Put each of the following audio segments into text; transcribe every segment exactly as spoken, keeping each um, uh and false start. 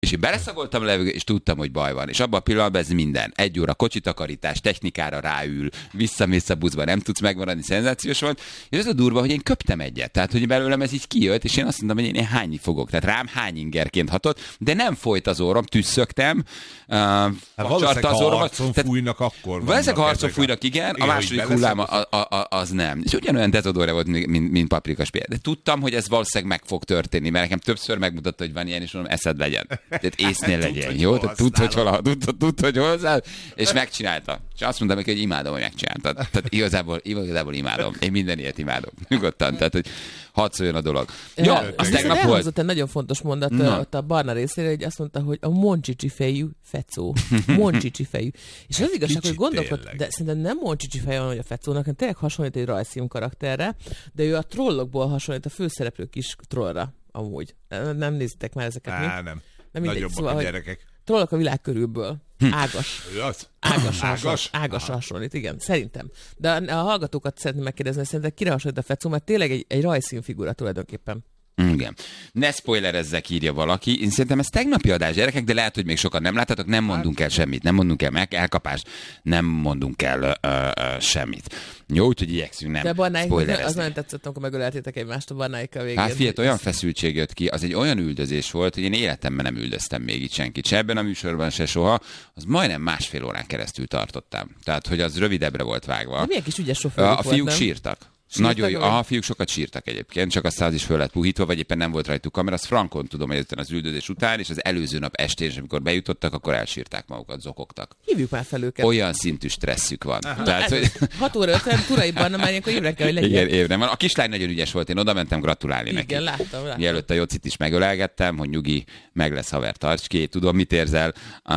És én beleszagoltam a levegőbe, és tudtam, hogy baj van. És abban a pillanatban ez minden. Egy óra kocsitakarítás, technikára ráül, visszamész a buszba, nem tudsz megmaradni, szenzációs volt. És ez a durva, hogy én köptem egyet. Tehát, hogy belőlem ez így kijött, és én azt mondtam, hogy én, én hányni fogok. Tehát rám hány ingerként hatott, de nem folyt az orrom, tüsszögtem. Uh, hát valószínűleg, az ha orromat. harcon Tehát, fújnak, akkor valószínűleg, ha harcon fújnak, igen, igen, a második hullám a, a, a, az nem. És ugyanolyan dezodorja volt, mint, mint paprikaspér. De tudtam, hogy ez valószínűleg meg fog történni, mert nekem többször megmutatta, hogy van ilyen, és mondom, eszed legyen. Tehát észnél legyen, jó? Tehát tudd, hogy hol, tud, tud, hogy hozzá, és megcsinálta. És azt mondtam neki, hogy imádom, hogy megcsináltad. Tehát igazából, igazából imádom. Én minden ilyet imádom. Nyugodtan. Tehát, hogy hadd szóljon a dolog. Ja, az tegnap volt. Egy nagyon fontos mondat no. ott a Barna részére, hogy azt mondta, hogy a Moncsicsi fejű fecó. Moncsicsi fejű. És az igazság, hogy gondolkodott, de szerintem nem Moncsicsi feje van, hogy a fecónak, hanem tényleg hasonlít egy rajzfilm karakterre, de ő a trollokból hasonlít a főszereplő kis trollra, amúgy. Nem, nem néztek már ezeket. Á, nem. Nem nagyobbak szóval, a gyerekek. Trollok a világ körülből. Ágas. Az? Ágas, ágas, ágas hasonlít, igen, szerintem. De a, a hallgatókat szeretném megkérdezni, hogy szerintem kire hasonlít a fecó, mert tényleg egy, egy rajzszínfigura tulajdonképpen. Igen. Ne spoilerezzek, írja valaki. Én szerintem ez tegnapi adás, gyerekek, de lehet, hogy még sokan nem láttatok. Nem mondunk el semmit. Nem mondunk el meg elkapást. Nem mondunk el ö, ö, semmit. Jó, úgyhogy igyekszünk nem spoilerezni. Az nagyon tetszett, amikor megöleltétek egymást a Barnáikkal végén. Hát figyelj, olyan feszültség jött ki, az egy olyan üldözés volt, hogy én életemben nem üldöztem még itt senkit. Se ebben a műsorban, se soha. Az majdnem másfél órán keresztül tartottam. Tehát, hogy az rövidebbre volt vágva. De milyen kis ügyes sofőrük A fiúk volt, sírtak. Nagyon jó. A fiúk sokat sírtak egyébként, csak aztán az is föl lett puhítva, vagy éppen nem volt rajtuk kamera. Az frankon tudom, hogy az üldözés után, és az előző nap estén, amikor bejutottak, akkor elsírták magukat, zokogtak. Hívjuk már fel őket. Olyan szintű stresszük van. Tehát, hogy... hat óra ötven Turaiban, már ilyenkor évre kell, hogy legyen. Igen, évre van. A kislány nagyon ügyes volt, én oda mentem gratulálni igen, neki. Igen, láttam, láttam. Mielőtt a Jocit is megölelgettem, hogy nyugi, meg lesz haver, tarts ki, tudom, mit érzel,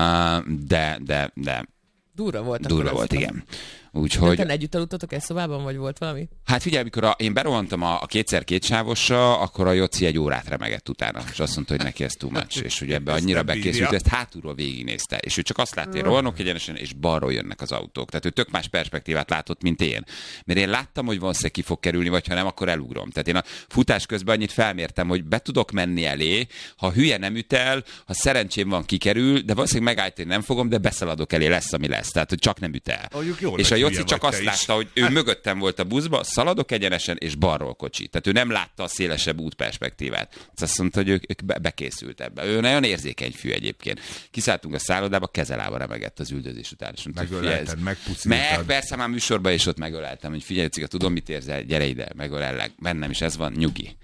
de, de, de... Durva volt. Durva volt, igen. Úgyhogy... De együtt aludtatok egy szobában, vagy volt valami? Hát figyelj, amikor a, én berohantam a, a kétszer kétsávosra, akkor a Joci egy órát remegett utána, és azt mondta, hogy neki ez too much, és ugye ebbe annyira bekészült, hogy ezt hátulról végignézte, és ő csak azt látta, hogy rohanok egyenesen, és balról jönnek az autók. Tehát ő tök más perspektívát látott, mint én. Mert én láttam, hogy valószínűleg ki fog kerülni, vagy ha nem, akkor elugrom. Tehát én a futás közben annyit felmértem, hogy be tudok menni elé, ha hülye nem üt el, ha szerencsém van, kikerül, de valószínűleg megállítani nem fogom, de beszaladok elé, lesz, ami lesz. Tehát, hogy csak nem üt el. És a Joci csak azt látta, hogy ő mögöttem volt a buszba, szaladok egyenesen, és balról kocsi. Tehát ő nem látta a szélesebb útperspektívát. Azt mondta, hogy ők, ők bekészült ebbe. Ő nagyon érzékeny fű egyébként. Kiszálltunk a szállodába, kezelába remegett az üldözés után. Megölelted, megpusziltad. Meg, persze már műsorban is ott megöleltem, hogy figyelj, Cika, tudom, mit érzel, gyere ide, megölellek. Bennem is ez van, nyugi.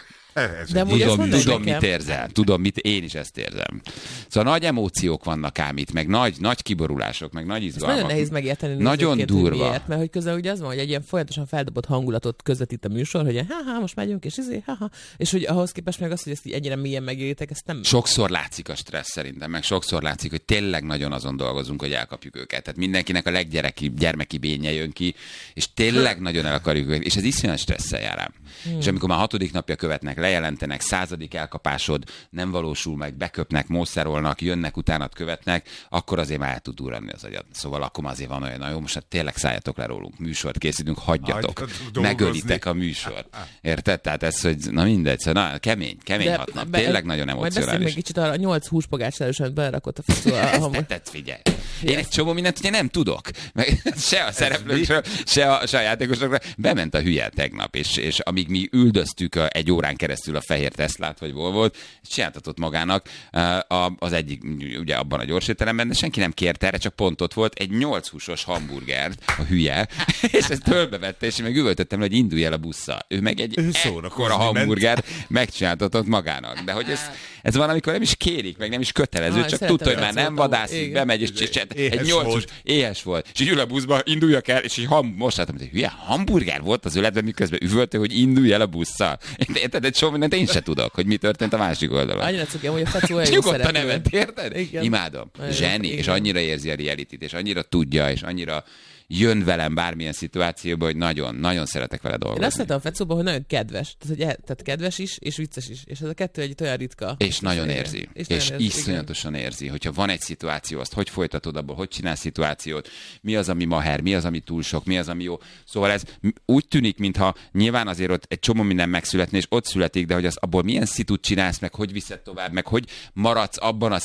De tudom, tudom mit érzel, tudom, mit, én is ezt érzem. Szóval nagy emóciók vannak ám itt, meg nagy, nagy kiborulások, meg nagy izgalmak. Ez nagyon nehéz megérteni. Nagyon durva. Miért, mert hogy közben ugye az van, hogy egy ilyen folyamatosan feldobott hangulatot közvetít a műsor, hogy ha-ha, most megyünk, és izé, ha-ha. És hogy ahhoz képest meg az, hogy ezt így ennyire mélyen megéritek, ezt nem... Sokszor látszik a stressz szerintem, meg sokszor látszik, hogy tényleg nagyon azon dolgozunk, hogy elkapjuk őket. Tehát mindenkinek a leggyereki, gyermeki bénye jön ki, és tényleg nagyon el akarjuk őket, és ez iszonyat stresszel jár ám. Hmm. És amikor már hatodik napja követnek, lejelentenek, századik elkapásod nem valósul meg, beköpnek, mószerolnak, jönnek, utánat követnek, akkor azért már el tud durranni az agyad. Szóval akkor azért van olyan, na jó, most hát tényleg szálljatok le rólunk, műsort készítünk, hagyjatok, hagyjatok megölitek a műsort. Érted? Tehát ez, hogy na mindegy, szóval na, kemény, kemény hat nap, be, tényleg nagyon emocionális. Majd beszélj még kicsit arra, a nyolc húspogács erősen belerakott a feszül. Ezt tett, figyelj. Én egy csomó mindent ugye nem tudok. Meg se a szereplőkről, se a, se a játékosokról. Bement a hülye tegnap, és, és amíg mi üldöztük egy órán keresztül a fehér Teslát, vagy Volvót, csináltatott magának az egyik, ugye abban a gyorsételemben, de senki nem kérte erre, csak pont ott volt egy nyolc húsos hamburgert, a hülye, és ezt fölbevette, és én meg üvöltöttem, hogy indulj el a busszal. Ő meg egy ekkora hamburgert megcsináltatott magának. De hogy ez, ez van, amikor nem is kérik, meg nem is kötelező, ah, csak tudta, hogy már nem vadászik, bemegy, és egy nyolc hús, éhes volt. És így ül a buszba, induljak el, és így ham, most láttam, hogy hülye hamburger volt az öletben, miközben üvölte, hogy indulj el a busszal. Érted, egy csomó mindent én se tudok, hogy mi történt a másik oldalon. Annyira cuki, hogy a Fecó olyan jó nyugodtan nevet, érted? Igen. Imádom. Zseni, és annyira érzi a realityt, és annyira tudja, és annyira jön velem bármilyen szituációba, hogy nagyon, nagyon szeretek vele dolgozni. Én azt mondtam a Fecóban, hogy nagyon kedves. Tehát, hogy, tehát kedves is, és vicces is. És ez a kettő együtt olyan ritka. És nagyon érzi. És, és érzi, iszonyatosan igen. érzi, hogyha van egy szituáció, azt hogy folytatod abból, hogy csinálsz szituációt, mi az, ami maher, mi az, ami túl sok, mi az, ami jó. Szóval ez úgy tűnik, mintha nyilván azért ott egy csomó minden megszületne, és ott születik, de hogy az abból milyen szitut csinálsz, meg hogy viszed tovább, meg hogy maradsz abban a